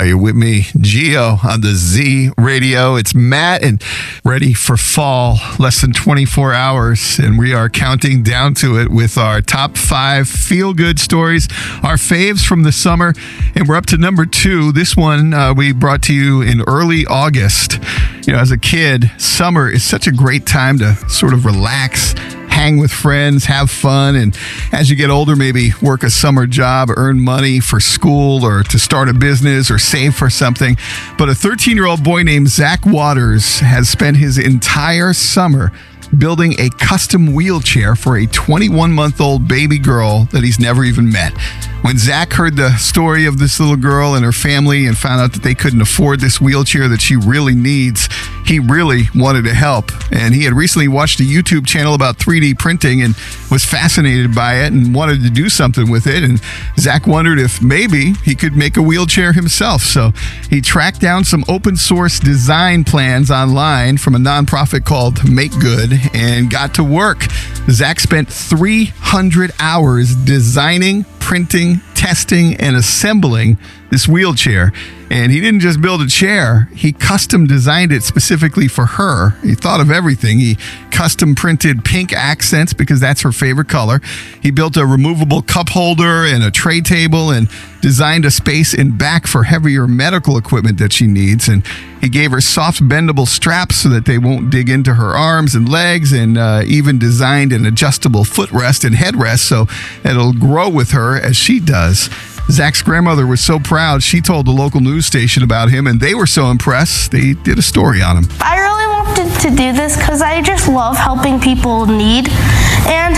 You're with me, Gio, on the Z Radio. It's Matt and ready for fall. Less than 24 hours, and we are counting down to it with our top 5 feel-good stories, our faves from the summer, and we're up to number 2. This one we brought to you in early August. You know, as a kid, summer is such a great time to sort of relax, hang with friends, have fun, and as you get older, maybe work a summer job, earn money for school or to start a business or save for something. But a 13-year-old boy named Zach Waters has spent his entire summer building a custom wheelchair for a 21-month-old baby girl that he's never even met. When Zach heard the story of this little girl and her family and found out that they couldn't afford this wheelchair that she really needs, he really wanted to help. And he had recently watched a YouTube channel about 3D printing and was fascinated by it and wanted to do something with it. And Zach wondered if maybe he could make a wheelchair himself. So he tracked down some open source design plans online from a nonprofit called Make Good and got to work. Zach spent 300 hours designing, printing, testing, and assembling this wheelchair. And he didn't just build a chair, he custom designed it specifically for her. He thought of everything. He custom printed pink accents because that's her favorite color. He built a removable cup holder and a tray table and designed a space in back for heavier medical equipment that she needs. And he gave her soft bendable straps so that they won't dig into her arms and legs, and even designed an adjustable footrest and headrest so it'll grow with her as she does. Zach's grandmother was so proud, she told the local news station about him, and they were so impressed, they did a story on him. I really wanted to do this because I just love helping people in need, and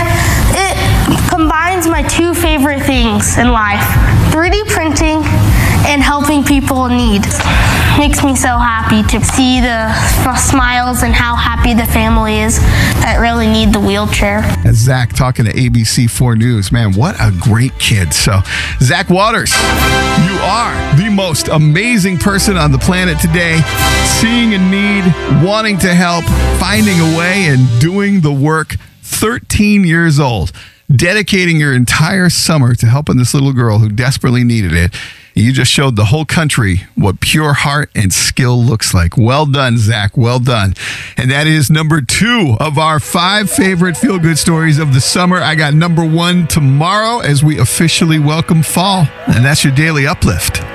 it combines my 2 favorite things in life: 3D printing and helping people in need. It makes me so happy to see the smiles and how happy the family is that really need the wheelchair. As Zach talking to ABC4 News, man, what a great kid. So, Zach Waters, you are the most amazing person on the planet today, seeing a need, wanting to help, finding a way, and doing the work. 13 years old, dedicating your entire summer to helping this little girl who desperately needed it. You just showed the whole country what pure heart and skill looks like. Well done, Zach. Well done. And that is number 2 of our 5 favorite feel-good stories of the summer. I got number 1 tomorrow as we officially welcome fall. And that's your daily uplift.